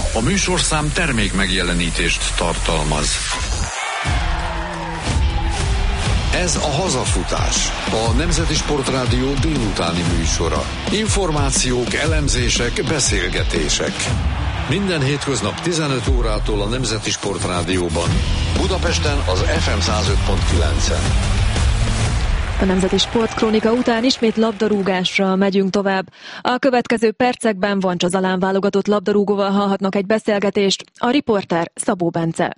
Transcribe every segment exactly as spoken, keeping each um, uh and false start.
A műsorszám termék megjelenítést tartalmaz. Ez a Hazafutás, a Nemzeti Sportrádió délutáni műsora. Információk, elemzések, beszélgetések. Minden hétköznap tizenöt órától a Nemzeti Sportrádióban. Budapesten az ef em száz öt pont kilencen. A Nemzeti Sportkrónika után ismét labdarúgásra megyünk tovább. A következő percekben Vancsa Zalán válogatott labdarúgóval hallhatnak egy beszélgetést. A riporter Szabó Bence.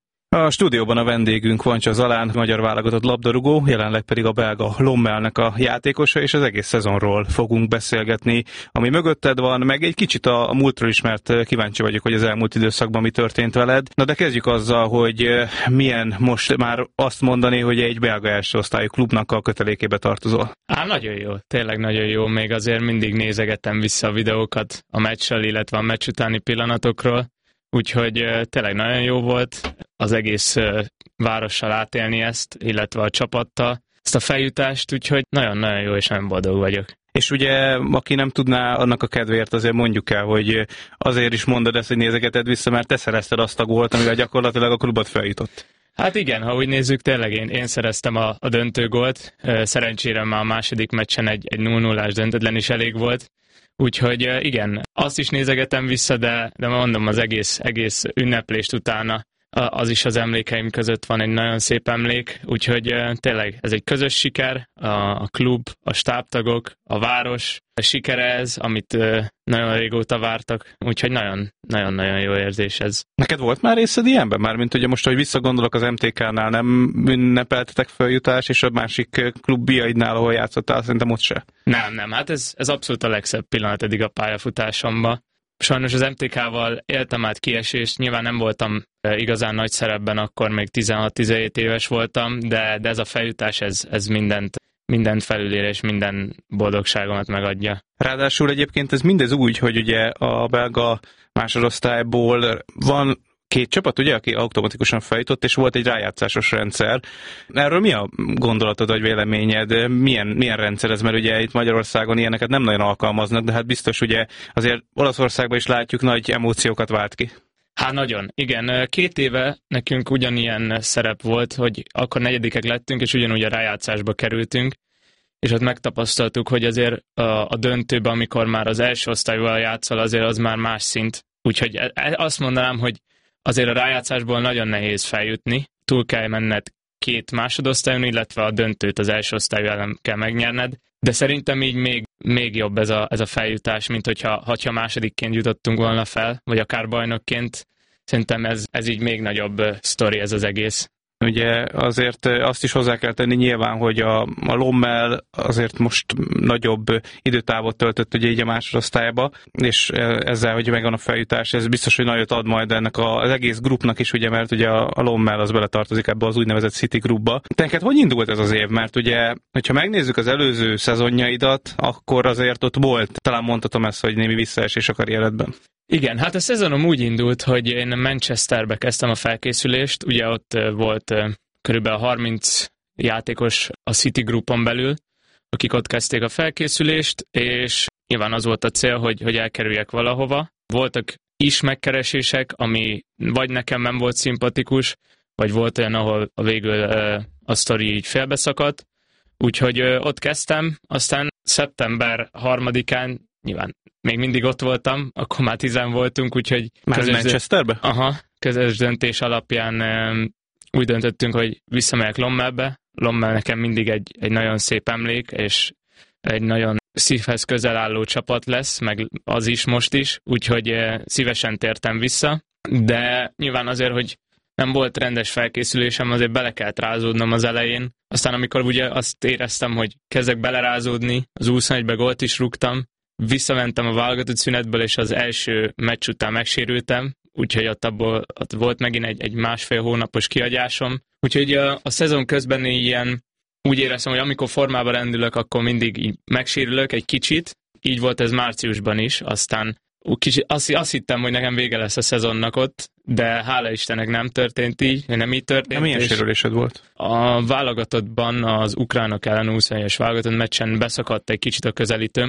A stúdióban a vendégünk Vancsa Zalán, magyar válogatott labdarúgó, jelenleg pedig a belga Lommelnek a játékosa, és az egész szezonról fogunk beszélgetni, ami mögötted van, meg egy kicsit a múltról is, mert kíváncsi vagyok, hogy az elmúlt időszakban mi történt veled. Na de kezdjük azzal, hogy milyen most már azt mondani, hogy egy belga első osztályú klubnak a kötelékébe tartozol. Á, nagyon jó, tényleg nagyon jó, még azért mindig nézegetem vissza a videókat a meccsel, illetve a meccs utáni pillanatokról. Úgyhogy tényleg nagyon jó volt az egész várossal átélni ezt, illetve a csapattal, ezt a feljutást, úgyhogy nagyon-nagyon jó és nagyon boldog vagyok. És ugye, aki nem tudná, annak a kedvéért azért mondjuk el, hogy azért is mondod ezt, hogy nézegeted vissza, mert te szerezted azt a gólt, amivel gyakorlatilag a klubot feljutott. Hát igen, ha úgy nézzük, tényleg én, én szereztem a, a döntőgólt, szerencsére már a második meccsen egy, egy nulla nullás döntetlen is elég volt. Úgyhogy igen, azt is nézegetem vissza, de, de mondom, az egész, egész ünneplést utána az is az emlékeim között van egy nagyon szép emlék, úgyhogy tényleg ez egy közös siker, a, a klub, a stábtagok, a város, a sikere ez, amit nagyon régóta vártak, úgyhogy nagyon-nagyon jó érzés ez. Neked volt már részed ilyenben? Mármint ugye most, hogy visszagondolok, az em té ká-nál nem ünnepeltetek feljutás, és a másik klubbiaidnál, ahol játszottál, szerintem ott se. Nem, nem, hát ez, ez abszolút a legszebb pillanat eddig a pályafutásomban. Sajnos az em té ká-val éltem át kiesést, nyilván nem voltam igazán nagy szerepben, akkor még tizenhat-tizenhét éves voltam, de, de ez a feljutás, ez, ez mindent, mindent felülér, és minden boldogságomat megadja. Ráadásul egyébként ez mindez úgy, hogy ugye a belga másodosztályból van két csapat, ugye, aki automatikusan feljutott, és volt egy rájátszásos rendszer. Erről mi a gondolatod, vagy véleményed? Milyen, milyen rendszer ez? Mert ugye itt Magyarországon ilyeneket nem nagyon alkalmaznak, de hát biztos ugye azért Olaszországban is látjuk, nagy emóciókat vált ki. Hát nagyon, igen. Két éve nekünk ugyanilyen szerep volt, hogy akkor negyedikek lettünk, és ugyanúgy a rájátszásba kerültünk, és ott megtapasztaltuk, hogy azért a, a döntőben, amikor már az első osztályval játszol, azért az már más szint. Úgyhogy azt mondanám, hogy azért a rájátszásból nagyon nehéz feljutni, túl kell menned két másodosztályon, illetve a döntőt az első osztály ellen kell megnyerned, de szerintem így még, még jobb ez a, ez a feljutás, mint hogyha, hogyha másodikként jutottunk volna fel, vagy akár bajnokként. Szerintem ez, ez így még nagyobb sztori ez az egész. Ugye azért azt is hozzá kell tenni nyilván, hogy a, a Lommel azért most nagyobb időtávot töltött ugye így a másodosztályba, és ezzel, hogy megvan a feljutás, ez biztos, hogy nagyot ad majd ennek az egész grupnak is, ugye, mert ugye a Lommel az beletartozik ebbe az úgynevezett City Groupba. Neked hogy indult ez az év? Mert ugye, hogyha megnézzük az előző szezonjaidat, akkor azért ott volt, talán mondhatom ezt, hogy némi visszaesés a karrieredben. Igen, hát a szezonom úgy indult, hogy én Manchesterbe kezdtem a felkészülést, ugye ott volt körülbelül harminc játékos a City Groupon belül, akik ott kezdték a felkészülést, és nyilván az volt a cél, hogy, hogy elkerüljek valahova. Voltak is megkeresések, ami vagy nekem nem volt szimpatikus, vagy volt olyan, ahol a végül a sztori így félbeszakadt, úgyhogy ott kezdtem, aztán szeptember harmadikán nyilván még mindig ott voltam, akkor már tizen voltunk, úgyhogy... Már közös Manchesterbe? Aha, közös döntés alapján um, úgy döntöttünk, hogy visszamegyek Lommelbe. Lommel nekem mindig egy, egy nagyon szép emlék, és egy nagyon szívhez közel álló csapat lesz, meg az is most is, úgyhogy uh, szívesen tértem vissza, de nyilván azért, hogy nem volt rendes felkészülésem, azért bele kellett rázódnom az elején. Aztán amikor ugye azt éreztem, hogy kezdek belerázódni, az huszonegybe gólt is rúgtam, visszamentem a válogatott szünetből, és az első meccs után megsérültem, úgyhogy ott, abból, ott volt megint egy, egy másfél hónapos kiagyásom. Úgyhogy a, a szezon közben ilyen úgy éreztem, hogy amikor formába rendülök, akkor mindig így megsérülök egy kicsit. Így volt ez márciusban is, aztán kicsit, azt, azt hittem, hogy nekem vége lesz a szezonnak ott, de hála Istennek nem történt így, nem így történt. Milyen sérülésed volt? A válogatottban az ukránok ellen huszonegyes válogatott meccsen beszakadt egy kicsit a közelítőm,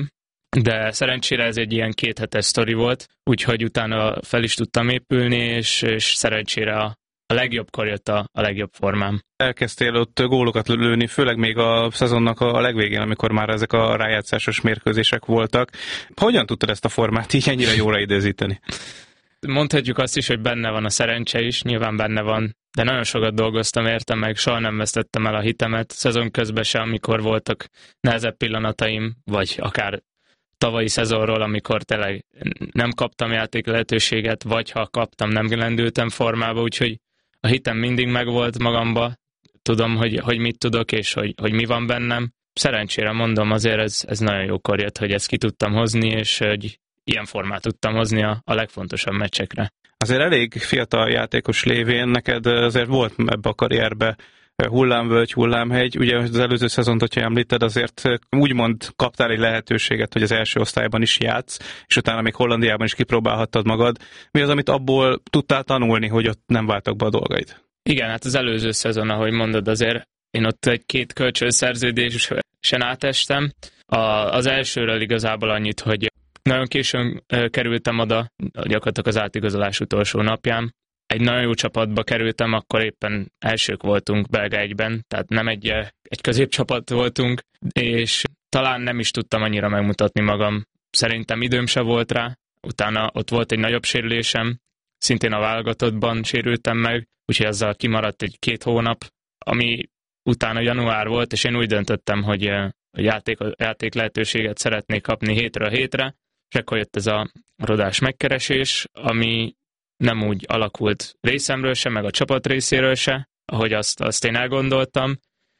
de szerencsére ez egy ilyen kéthetes sztori volt, úgyhogy utána fel is tudtam épülni, és, és szerencsére a, a legjobbkor jött a, a legjobb formám. Elkezdtél ott gólokat lőni, főleg még a szezonnak a legvégén, amikor már ezek a rájátszásos mérkőzések voltak. Hogyan tudtad ezt a formát így ennyire jóra időzíteni? Mondhatjuk azt is, hogy benne van a szerencse is, nyilván benne van, de nagyon sokat dolgoztam érte, meg soha nem vesztettem el a hitemet. Szezon közben se, amikor voltak nehezebb pillanataim, vagy akár tavalyi szezonról, amikor tényleg nem kaptam játék lehetőséget, vagy ha kaptam, nem lendültem formába, úgyhogy a hitem mindig megvolt magamba, tudom, hogy, hogy mit tudok, és hogy, hogy mi van bennem. Szerencsére mondom, azért ez, ez nagyon jókor jött, hogy ezt ki tudtam hozni, és hogy ilyen formát tudtam hozni a, a legfontosabb meccsekre. Azért elég fiatal játékos lévén, neked azért volt ebbe a karrierbe hullámvölgy, hullámhegy. Ugye az előző szezont, hogyha említed, azért úgymond kaptál egy lehetőséget, hogy az első osztályban is játsz, és utána még Hollandiában is kipróbálhattad magad. Mi az, amit abból tudtál tanulni, hogy ott nem váltak be a dolgaid? Igen, hát az előző szezon, ahogy mondod, azért én ott egy-két kölcsönszerződésen átestem. A, az elsőről igazából annyit, hogy nagyon későn kerültem oda, gyakorlatilag az átigazolás utolsó napján. Egy nagyon jó csapatba kerültem, akkor éppen elsők voltunk Belga egyben, tehát nem egy, egy középcsapat voltunk, és talán nem is tudtam annyira megmutatni magam. Szerintem időm se volt rá, utána ott volt egy nagyobb sérülésem, szintén a válogatottban sérültem meg, úgyhogy azzal kimaradt egy két hónap, ami utána január volt, és én úgy döntöttem, hogy játék, játék lehetőséget szeretnék kapni hétről hétre, és akkor jött ez a rodás megkeresés, ami nem úgy alakult részemről se, meg a csapat részéről se, ahogy azt, azt én elgondoltam,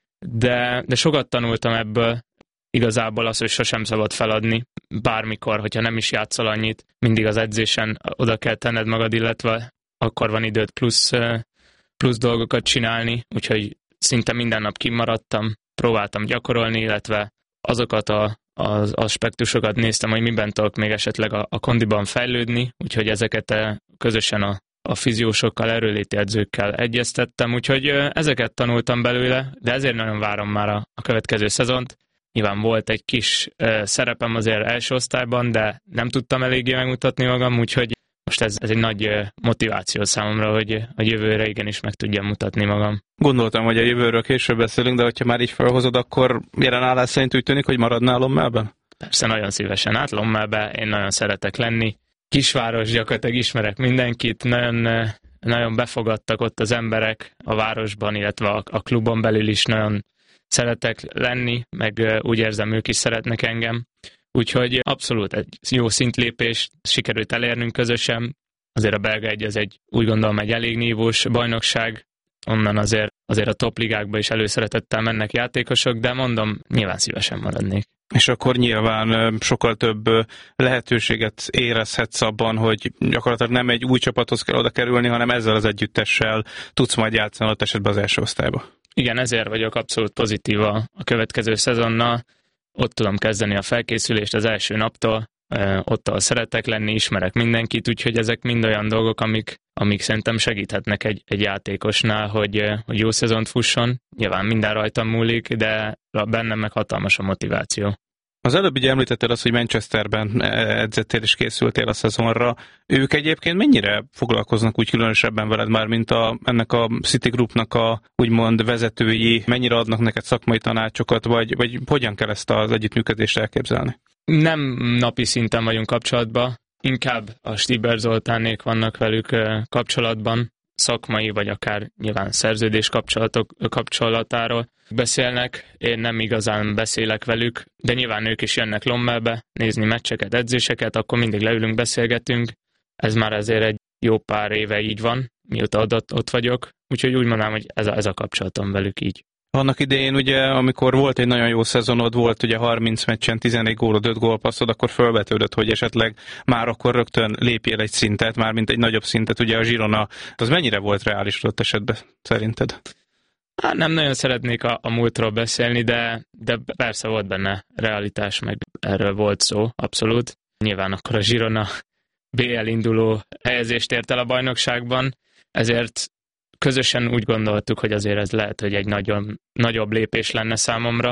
de, de sokat tanultam ebből, igazából az, hogy sosem szabad feladni, bármikor, hogyha nem is játszol annyit, mindig az edzésen oda kell tenned magad, illetve akkor van időt plusz, plusz dolgokat csinálni, úgyhogy szinte minden nap kimaradtam, próbáltam gyakorolni, illetve azokat a az aspektusokat néztem, hogy miben tudok még esetleg a, a kondiban fejlődni, úgyhogy ezeket közösen a, a fiziósokkal, erőléti edzőkkel egyeztettem, úgyhogy ezeket tanultam belőle, de ezért nagyon várom már a, a következő szezont. Nyilván volt egy kis uh, szerepem azért első osztályban, de nem tudtam eléggé megmutatni magam, úgyhogy most ez, ez egy nagy uh, motiváció számomra, hogy a jövőre igenis meg tudjam mutatni magam. Gondoltam, hogy a jövőről később beszélünk, de hogyha már így felhozod, akkor jelen állás szerint úgy tűnik, hogy maradnál Lommelben? Persze, nagyon szívesen át Lommelbe, én nagyon szeretek lenni. Kisváros, gyakorlatilag ismerek mindenkit, nagyon, nagyon befogadtak ott az emberek a városban, illetve a, a klubon belül is nagyon szeretek lenni, meg úgy érzem, ők is szeretnek engem. Úgyhogy abszolút egy jó szintlépés sikerült elérnünk közösen. Azért a Belga egy, ez egy, úgy gondolom, egy elég nívós bajnokság, onnan azért, azért a top ligákba is előszeretettel mennek játékosok, de mondom, nyilván szívesen maradnék. És akkor nyilván sokkal több lehetőséget érezhetsz abban, hogy gyakorlatilag nem egy új csapathoz kell oda kerülni, hanem ezzel az együttessel tudsz majd játszani ott esetben az első osztályba. Igen, ezért vagyok abszolút pozitív a, a következő szezonnal. Ott tudom kezdeni a felkészülést az első naptól, ott ahol szeretek lenni, ismerek mindenkit, úgyhogy ezek mind olyan dolgok, amik, amik szerintem segíthetnek egy, egy játékosnál, hogy, hogy jó szezont fusson. Nyilván minden rajtam múlik, de bennem meg hatalmas a motiváció. Az előbb ugye említetted azt, hogy Manchesterben edzettél és készültél a szezonra. Ők egyébként mennyire foglalkoznak úgy különösebben veled már, mint a, ennek a City Groupnak a úgymond vezetői, mennyire adnak neked szakmai tanácsokat, vagy, vagy hogyan kell ezt az együttműködést elképzelni? Nem napi szinten vagyunk kapcsolatban, inkább a Stieber Zoltánék vannak velük kapcsolatban, szakmai vagy akár nyilván szerződés kapcsolatok kapcsolatáról beszélnek, én nem igazán beszélek velük, de nyilván ők is jönnek Lommelbe nézni meccseket, edzéseket, akkor mindig leülünk, beszélgetünk, ez már azért egy jó pár éve így van, mióta ott, ott vagyok, úgyhogy úgy mondanám, hogy ez a, ez a kapcsolatom velük így. Annak idején ugye, amikor volt egy nagyon jó szezonod, volt ugye harminc meccsen tizenegy gólod, öt gólpasszod, akkor felvetődött, hogy esetleg már akkor rögtön lépjél egy szintet, már mint egy nagyobb szintet, ugye a Girona, az mennyire volt reális ott esetben szerinted? Hát nem nagyon szeretnék a, a múltról beszélni, de, de persze volt benne realitás, meg erről volt szó, abszolút. Nyilván akkor a Girona bé el induló helyezést ért el a bajnokságban, ezért közösen úgy gondoltuk, hogy azért ez lehet, hogy egy nagyon, nagyobb lépés lenne számomra.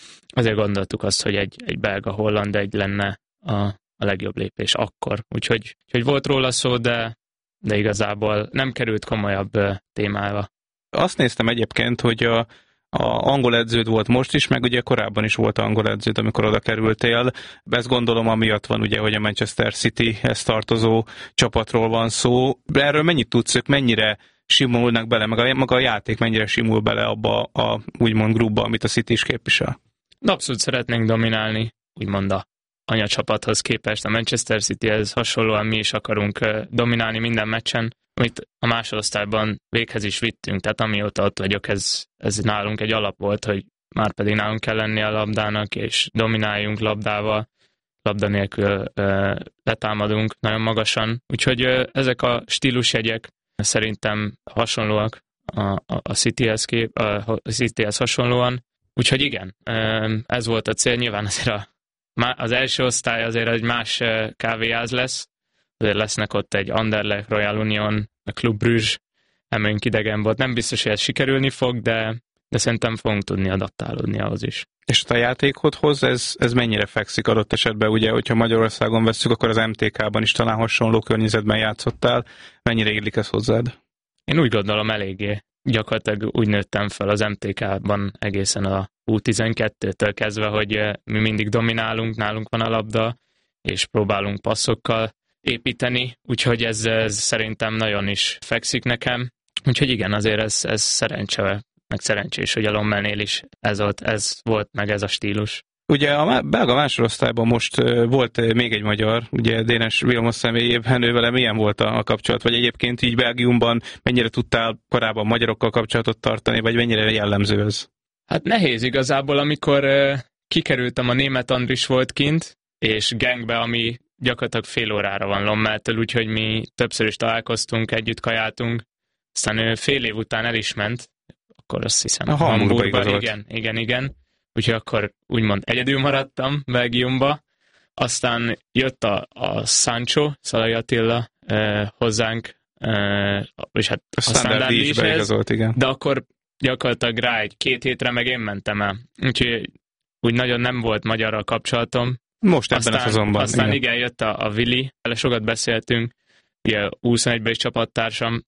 azért gondoltuk azt, hogy egy, egy belga-holland egy lenne a, a legjobb lépés akkor. Úgyhogy, úgyhogy volt róla szó, de, de igazából nem került komolyabb témába. Azt néztem egyébként, hogy a A angol edződ volt most is, meg ugye korábban is volt angol edződ, amikor oda kerültél. Ezt gondolom amiatt van ugye, hogy a Manchester Cityhez tartozó csapatról van szó. Erről mennyit tudsz, ők mennyire simulnak bele, meg a, maga a játék mennyire simul bele abba a úgymond grúbba, amit a City is képvisel? Abszolút szeretnénk dominálni, úgymond a anyacsapathoz képest. A Manchester Cityhez hasonlóan mi is akarunk dominálni minden meccsen, amit a másodosztályban véghez is vittünk, tehát amióta ott vagyok, ez, ez nálunk egy alap volt, hogy már pedig nálunk kell lenni a labdának, és domináljunk labdával, labda nélkül ö, letámadunk nagyon magasan. Úgyhogy ö, ezek a stílusjegyek szerintem hasonlóak a, a, a Cityhez kép, a, a Cityhez hasonlóan. Úgyhogy igen, ö, ez volt a cél. Nyilván azért a, az első osztály azért egy más kávéház lesz, azért lesznek ott egy Anderlecht, Royal Union, a Club Brugge, emlőnk idegen volt. Nem biztos, hogy ez sikerülni fog, de, de szerintem fogunk tudni adaptálódni ahhoz is. És a játékodhoz ez, ez mennyire fekszik adott esetben? Ugye, hogyha Magyarországon vesszük, akkor az em té ká-ban is talán hasonló környezetben játszottál. Mennyire illik ez hozzád? Én úgy gondolom eléggé. Gyakorlatilag úgy nőttem fel az em té ká-ban egészen a U tizenkettőtől kezdve, hogy mi mindig dominálunk, nálunk van a labda, és próbálunk passzokkal építeni, úgyhogy ez, ez szerintem nagyon is fekszik nekem. Úgyhogy igen, azért ez, ez szerencse, meg szerencsés, hogy a Lommelnél is ez volt, ez volt, meg ez a stílus. Ugye a belga másodosztályban most volt még egy magyar, ugye Dénes Vilmos személyében, ő vele milyen volt a kapcsolat, vagy egyébként így Belgiumban mennyire tudtál korábban magyarokkal kapcsolatot tartani, vagy mennyire jellemző ez? Hát nehéz igazából, amikor uh, kikerültem, a német Andris volt kint, és gangbe, ami gyakorlatilag fél órára van Lommeltől, úgyhogy mi többször is találkoztunk, együtt kajáltunk, aztán ő fél év után el is ment, akkor azt hiszem a Hamburgba, igen, igen, igen, úgyhogy akkor úgymond egyedül maradtam Belgiumba, aztán jött a, a Sancho, Szalai Attila eh, hozzánk, eh, és hát a Standard is beigazolt, igen. De akkor gyakorlatilag rá egy két hétre meg én mentem el, úgyhogy úgy nagyon nem volt magyarral kapcsolatom. Most ebben aztán, a szezonban. Aztán igen, igen jött a, a Willi, vele sokat beszéltünk, ugye U huszonegyben is csapattársam,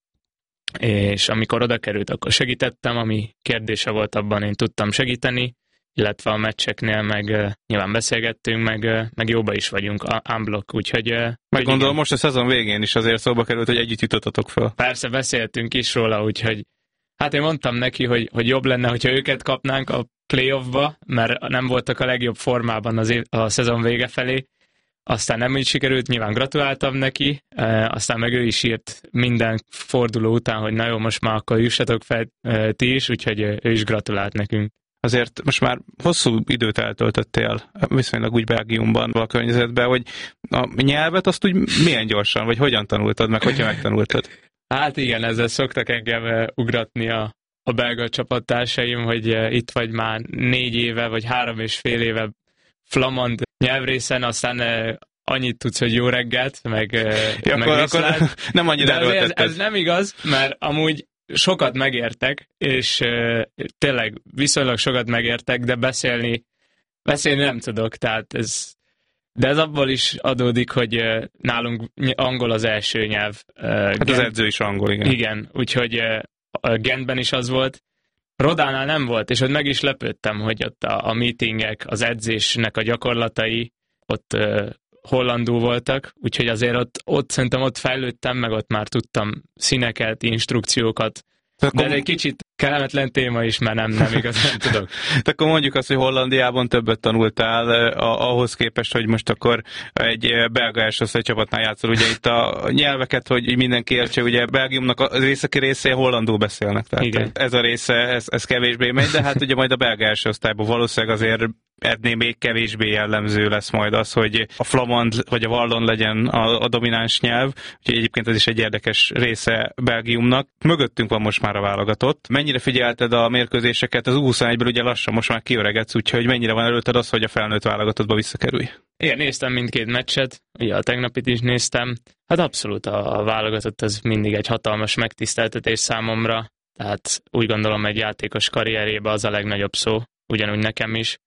és amikor oda került, akkor segítettem, ami kérdése volt abban, én tudtam segíteni, illetve a meccseknél meg uh, nyilván beszélgettünk, meg, uh, meg jóba is vagyunk, unblock, úgyhogy... Uh, meg gondolom igen. Most a szezon végén is azért szóba került, hogy együtt jutottatok fel. Persze, beszéltünk is róla, úgyhogy hát én mondtam neki, hogy, hogy jobb lenne, hogyha őket kapnánk a playoffba, mert nem voltak a legjobb formában az év, a szezon vége felé. Aztán nem így sikerült, nyilván gratuláltam neki, e, aztán meg ő is írt minden forduló után, hogy na jó, most már akkor jussatok fel e, ti is, úgyhogy ő is gratulált nekünk. Azért most már hosszú időt eltöltöttél viszonylag úgy Belgiumban, a környezetben, hogy a nyelvet azt úgy milyen gyorsan, vagy hogyan tanultad meg, hogyha megtanultad? Hát igen, ezzel szoktak engem ugratni a, a belga csapattársaim, hogy itt vagy már négy éve, vagy három és fél éve flamand nyelvrészen, aztán annyit tudsz, hogy jó reggelt, meg, ja, meg akkor, akkor nem annyira ez, ez nem igaz, mert amúgy sokat megértek, és uh, tényleg viszonylag sokat megértek, de beszélni, beszélni nem tudok, tehát ez, de ez abból is adódik, hogy uh, nálunk angol az első nyelv. Uh, hát Gent, az edző is angol, igen. Igen, úgyhogy uh, Gentben is az volt. Rodánál nem volt, és ott meg is lepődtem, hogy ott a, a meetingek, az edzésnek a gyakorlatai ott uh, hollandul voltak, úgyhogy azért ott, ott szerintem ott fejlődtem, meg ott már tudtam színeket, instrukciókat, de ez egy kicsit kellemetlen téma is, mert nem, nem igazán tudok. De akkor mondjuk azt, hogy Hollandiában többet tanultál ahhoz képest, hogy most akkor egy belga első csapatnál játszol. Ugye itt a nyelveket, hogy mindenki értse, ugye Belgiumnak az északi részén hollandul beszélnek. Tehát igen. Ez a része, ez, ez kevésbé megy, de hát ugye majd a belga első osztályban valószínűleg azért ennél még kevésbé jellemző lesz majd az, hogy a flamand vagy a wallon legyen a, a domináns nyelv. Úgyhogy egyébként ez is egy érdekes része Belgiumnak. Mögöttünk van most már a válogatott. Mennyire figyelted a mérkőzéseket? Az U huszonegyből ugye lassan most már kiöregedsz, úgyhogy mennyire van előtted az, hogy a felnőtt válogatottba visszakerülj? Igen, néztem mindkét meccset, ugye a tegnapit is néztem. Hát abszolút a, a válogatott az mindig egy hatalmas megtiszteltetés számomra. Tehát úgy gondolom, egy játékos karrierjében az a legnagyobb szó, ugyanúgy nekem is.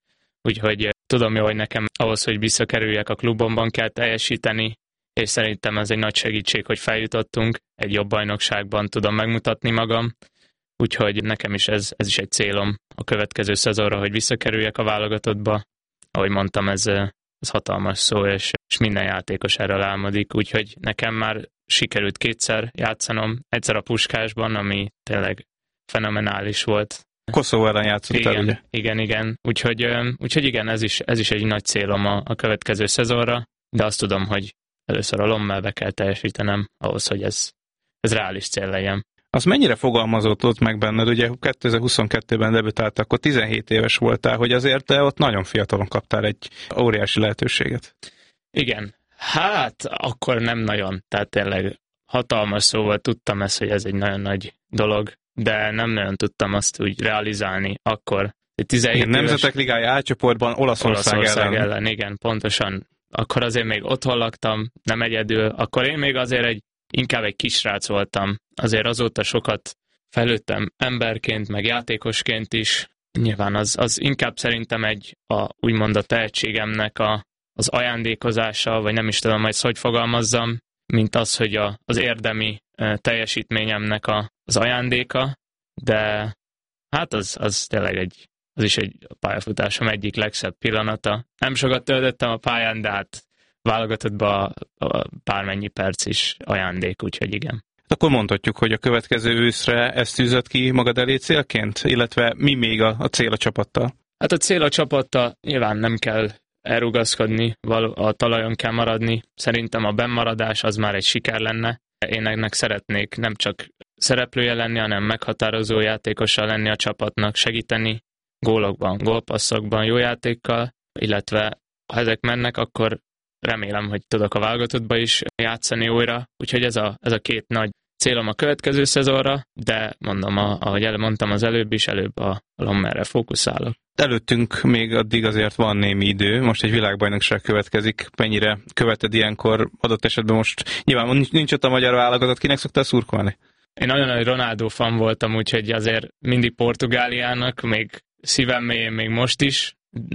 úgyhogy tudom jó, hogy nekem ahhoz, hogy visszakerüljek a klubomban kell teljesíteni, és szerintem ez egy nagy segítség, hogy feljutottunk, egy jobb bajnokságban tudom megmutatni magam, úgyhogy nekem is ez, ez is egy célom a következő szezonra, hogy visszakerüljek a válogatottba. Ahogy mondtam, ez, ez hatalmas szó, és, és minden játékos erről álmodik, úgyhogy nekem már sikerült kétszer játszanom, egyszer a Puskásban, ami tényleg fenomenális volt. Koszovó ellen játszottál, igen, ugye? Igen, igen. Úgyhogy, úgyhogy igen, ez is, ez is egy nagy célom a, a következő szezonra, de azt tudom, hogy először a Lommelbe kell teljesítenem ahhoz, hogy ez, ez reális cél legyen. Az mennyire fogalmazott ott meg benned? Ugye kétezer-huszonkettőben debütáltál, akkor tizenhét éves voltál, hogy azért te ott nagyon fiatalon kaptál egy óriási lehetőséget. Igen. Hát, akkor nem nagyon. Tehát tényleg hatalmas szóval tudtam ezt, hogy ez egy nagyon nagy dolog, de nem nagyon tudtam azt úgy realizálni akkor. tizenhét igen, éves... Nemzetek Ligája A csoportban Olaszország, Olaszország ellen. ellen. Igen, pontosan. Akkor azért még otthon laktam, nem egyedül. Akkor én még azért egy, inkább egy kisrác voltam. Azért azóta sokat fejlődtem emberként, meg játékosként is. Nyilván az, az inkább szerintem egy, a, úgymond a tehetségemnek a, az ajándékozása, vagy nem is tudom, majd hogy fogalmazzam, mint az, hogy a, az érdemi teljesítményemnek a, az ajándéka, de hát az, az tényleg egy, az is egy pályafutásom egyik legszebb pillanata. Nem sokat töltöttem a pályán, de hát válogatottba a pármennyi perc is ajándék, úgyhogy igen. Akkor mondhatjuk, hogy a következő őszre ezt tűzött ki magad elé célként, illetve mi még a, a cél a csapattal? Hát a cél a csapattal nyilván nem kell elrugaszkodni, a talajon kell maradni. Szerintem a bennmaradás az már egy siker lenne. Én ennek szeretnék nem csak szereplője lenni, hanem meghatározó játékosa lenni a csapatnak, segíteni gólokban, gólpasszokban, jó játékkal, illetve ha ezek mennek, akkor remélem, hogy tudok a válogatottba is játszani újra. Úgyhogy ez a, ez a két nagy célom a következő szezonra, de mondom, ahogy elmondtam az előbb is, előbb a Lommelre fókuszálok. Előttünk még addig azért van némi idő, most egy világbajnokság következik, mennyire követed ilyenkor, adott esetben most nyilván nincs ott a magyar válogatott, kinek szoktál szurkolni? Én nagyon nagy Ronaldo fan voltam, úgyhogy azért mindig Portugáliának, még szívem mélyén még most is,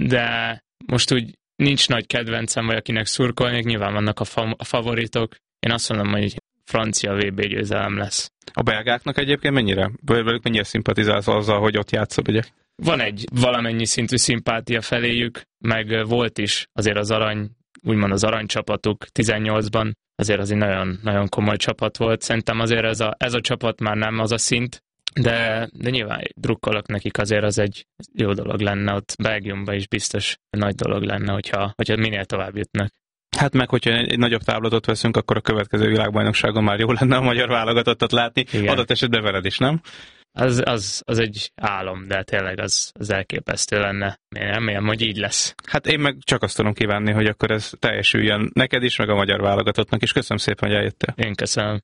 de most úgy nincs nagy kedvencem, vagy akinek szurkolnék, nyilván vannak a, fa- a favoritok. Én azt mondom, hogy francia vé bé győzelem lesz. A belgáknak egyébként mennyire? Velük mennyire szimpatizálsz azzal, hogy ott játszol, ugye? Van egy valamennyi szintű szimpátia feléjük, meg volt is azért az arany, úgymond az aranycsapatuk tizennyolcban, azért az egy nagyon, nagyon komoly csapat volt. Szerintem azért ez a, ez a csapat már nem az a szint, de, de nyilván drukkolok nekik, azért az egy jó dolog lenne, ott Belgiumban is biztos nagy dolog lenne, hogyha, hogyha minél tovább jutnak. Hát meg, hogyha egy, egy nagyobb táblatot veszünk, akkor a következő világbajnokságon már jó lenne a magyar válogatottat látni. Igen. Adott esetben veled is, nem? Az, az, az egy álom, de tényleg az, az elképesztő lenne. Én remélem, hogy így lesz. Hát én meg csak azt tudom kívánni, hogy akkor ez teljesüljön neked is, meg a magyar válogatottnak is. Köszönöm szépen, hogy eljöttél. Én köszönöm.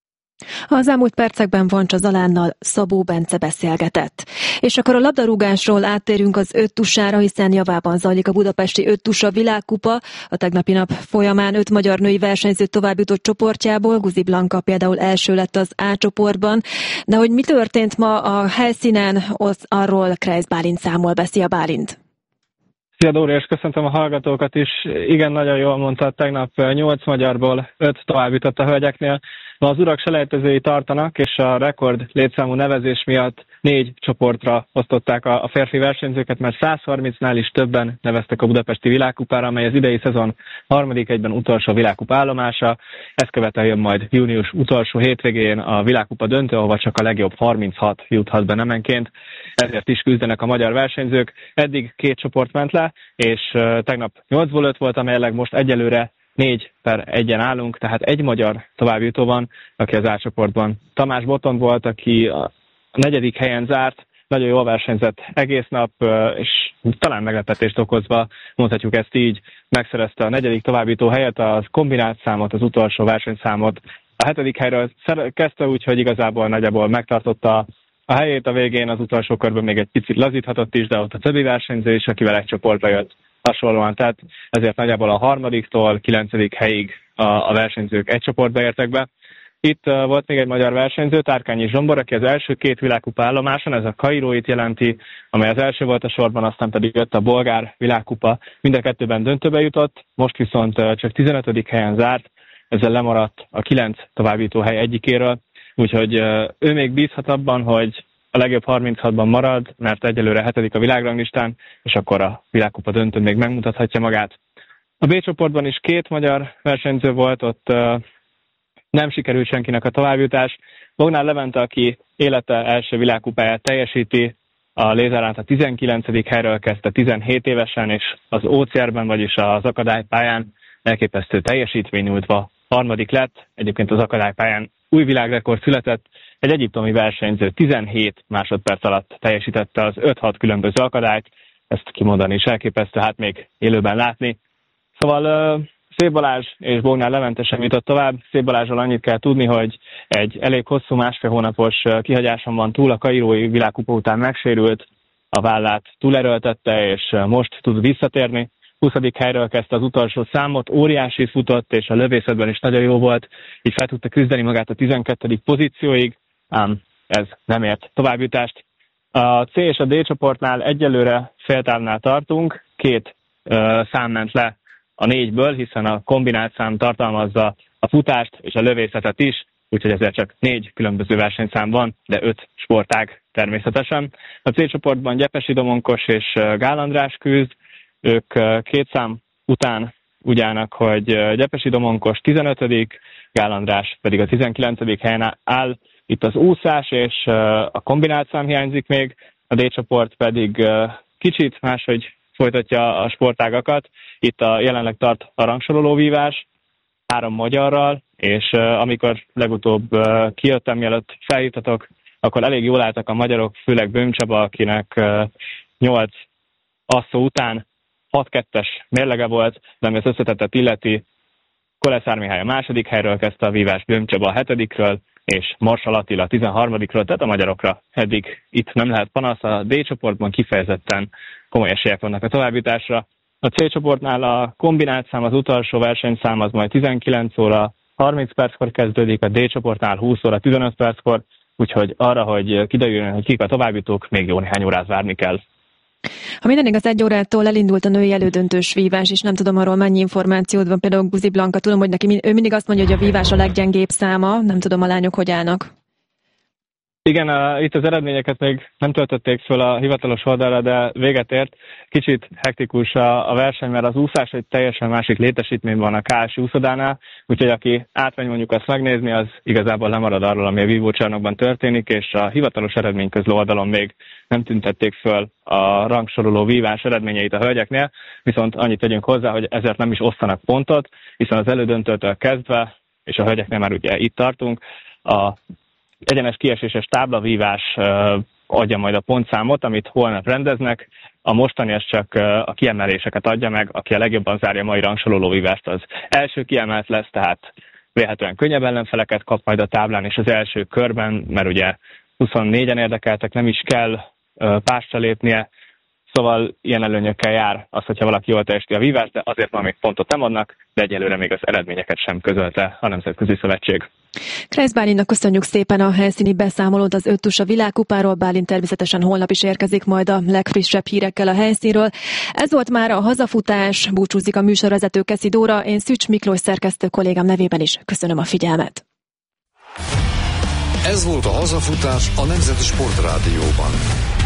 Az elmúlt percekben Vancsa Zalánnal Szabó Bence beszélgetett. És akkor a labdarúgásról áttérünk az öttusára, hiszen javában zajlik a budapesti öttusa világkupa. A tegnapi nap folyamán öt magyar női versenyző továbbjutott csoportjából, Guzi Blanka például első lett az A csoportban. De hogy mi történt ma a helyszínen, az arról Kreis Bálint számol be. Szia Bálint! Szia Dóri, és köszöntöm a hallgatókat is. Igen, nagyon jól mondtad, tegnap nyolc magyarból öt továbbjutott a hölgyeknél. Ma az urak selejtezői tartanak, és a rekord létszámú nevezés miatt négy csoportra osztották a férfi versenyzőket, mert száz harmincnál is többen neveztek a budapesti világkupára, amely az idei szezon harmadik egyben utolsó világkupa állomása. Ezt követően majd június utolsó hétvégén a világkupa döntő, ahova csak a legjobb harminchat juthat be nemenként. Ezért is küzdenek a magyar versenyzők. Eddig két csoport ment le, és tegnap nyolcból öt volt, amelyleg most egyelőre négy per egyen állunk, tehát egy magyar továbbjutó van, aki az A csoportban. Tamás Botond volt, aki a negyedik helyen zárt, nagyon jól versenyzett egész nap, és talán meglepetést okozva, mondhatjuk ezt így, megszerezte a negyedik továbbjutó helyet, az kombinált számot, az utolsó versenyszámot. A hetedik helyről kezdte úgy, hogy igazából nagyjából megtartotta a helyét a végén, az utolsó körben még egy picit lazíthatott is, de ott a többi versenyző is, akivel egy csoportba jött. Hasonlóan, tehát ezért nagyjából a harmadiktól kilencedik helyig a, a versenyzők egy csoportba értek be. Itt uh, volt még egy magyar versenyző, Tárkányi Zsombor, aki az első két világkupa állomáson, ez a Kairóit jelenti, amely az első volt a sorban, aztán pedig jött a bolgár világkupa. Mind a kettőben döntőbe jutott, most viszont uh, csak tizenötödik helyen zárt, ezzel lemaradt a kilenc továbbjutó hely egyikéről, úgyhogy uh, ő még bízhat abban, hogy a legjobb harminchatban marad, mert egyelőre hetedik a világranglistán, és akkor a világkupa döntőn még megmutathatja magát. A B csoportban is két magyar versenyző volt, ott uh, nem sikerült senkinek a továbbjutás. Bognár Levente, aki élete első világkupáját teljesíti, a lézerát a tizenkilencedik helyről kezdte tizenhét évesen, és az ó cé er-ben, vagyis az akadálypályán elképesztő teljesítmény nyújtva harmadik lett. Egyébként az akadálypályán új világrekord született, egy egyiptomi versenyző tizenhét másodperc alatt teljesítette az öt-hat különböző akadályt, ezt kimondani is elképesztő, hát még élőben látni. Szóval uh, Szép Balázs és Bognár Levente sem jutott tovább. Szép Balázsról annyit kell tudni, hogy egy elég hosszú másfél hónapos kihagyáson van túl, a kairói világkupa után megsérült, a vállát túlerőltette, és most tud visszatérni. huszadik helyről kezdte az utolsó számot, óriási futott, és a lövészetben is nagyon jó volt, így fel tudta küzdeni magát a tizenkettedik pozícióig, ám ez nem ért továbbjutást. A C és a D csoportnál egyelőre féltávnál tartunk, két uh, szám ment le a négyből, hiszen a kombinált szám tartalmazza a futást és a lövészetet is, úgyhogy ezért csak négy különböző versenyszám van, de öt sportág természetesen. A C csoportban Gyepesi Domonkos és Gál András küzd, ők két szám után úgy állnak, hogy Gyepesi Domonkos tizenötödik, Gál András pedig a tizenkilencedik helyen áll. Itt az úszás és a kombinált szám hiányzik még, a D csoport pedig kicsit máshogy folytatja a sportágakat. Itt a jelenleg tart a rangsorolóvívás három magyarral, és uh, amikor legutóbb uh, kijöttem, mielőtt felhívtatok, akkor elég jól álltak a magyarok, főleg Böhm Csaba, akinek uh, nyolc asszó után hat kettes mérlege volt, de ami az összetettet illeti, Koleszár Mihály a második helyről kezdte a vívást, Böhm Csaba a hetedikről, és Marsal Attila a tizenharmadikról, tehát a magyarokra eddig itt nem lehet panasz, a D csoportban kifejezetten komoly esélyek vannak a továbbjutásra. A C csoportnál a kombinált szám, az utolsó versenyszám az majd tizenkilenc óra harminc perckor kezdődik, a D csoportnál húsz óra tizenöt perckor, úgyhogy arra, hogy kiderüljön, hogy kik a továbbjutók, még jó néhány órát várni kell. Ha minden igaz, egy órától elindult a női elődöntős vívás, és nem tudom arról mennyi információd van, például Guzi Blanka, tudom, hogy neki ő mindig azt mondja, hogy a vívás a leggyengébb száma, nem tudom, a lányok hogy állnak. Igen, a, itt az eredményeket még nem töltötték föl a hivatalos oldalra, de véget ért. Kicsit hektikus a, a verseny, mert az úszás egy teljesen másik létesítmény van a ká es i úszodánál, úgyhogy aki átmegy mondjuk azt megnézni, az igazából lemarad arról, ami a vívócsarnokban történik, és a hivatalos eredményközlő oldalon még nem tüntették föl a rangsoroló vívás eredményeit a hölgyeknél, viszont annyit tegyünk hozzá, hogy ezért nem is osztanak pontot, hiszen az elődöntőtől kezdve, és a hölgyeknél már ugye itt tartunk, a egyenes kieséses táblavívás uh, adja majd a pontszámot, amit holnap rendeznek. A mostani ez csak uh, a kiemeléseket adja meg, aki a legjobban zárja a mai rangsorolóvívást, az első kiemelt lesz, tehát vélhetően könnyebb ellenfeleket kap majd a táblán, és az első körben, mert ugye huszonnégyen érdekeltek, nem is kell uh, pástra lépnie, szóval ilyen előnyökkel jár az, hogyha valaki jól teljesíti a vívást, de azért már még pontot nem adnak, de egyelőre még az eredményeket sem közölte a Nemzetközi Szövetség. Kreisz Bálintnak köszönjük szépen a helyszíni beszámolót az öttusa világkupáról. Bálint természetesen holnap is érkezik majd a legfrissebb hírekkel a helyszínről. Ez volt már a hazafutás, búcsúzik a műsorvezető Keszi Dóra, én Szücs Miklós szerkesztő kollégám nevében is köszönöm a figyelmet. Ez volt a hazafutás a Nemzeti Sportrádióban.